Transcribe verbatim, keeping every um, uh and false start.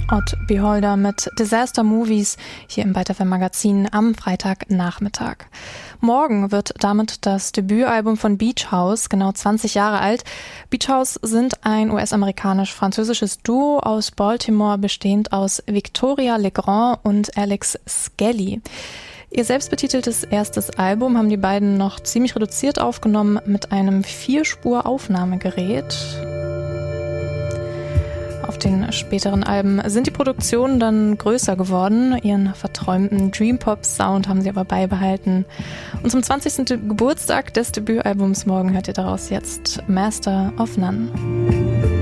Odd Beholder mit Disaster Movies hier im Byte F M Magazin am Freitagnachmittag. Morgen wird damit das Debütalbum von Beach House, genau zwanzig Jahre alt. Beach House sind ein U S-amerikanisch-französisches Duo aus Baltimore, bestehend aus Victoria Legrand und Alex Skelly. Ihr selbstbetiteltes erstes Album haben die beiden noch ziemlich reduziert aufgenommen mit einem Vierspur-Aufnahmegerät. Auf den späteren Alben sind die Produktionen dann größer geworden. Ihren verträumten Dream-Pop-Sound haben sie aber beibehalten. Und zum zwanzigsten Geburtstag des Debütalbums morgen hört ihr daraus jetzt Master of None.